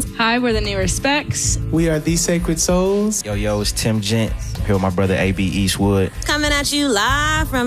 Hi, we're the New Respects. We are The Sacred Souls. Yo, it's Tim Gent. Here with my brother A.B. Eastwood. Coming at you live from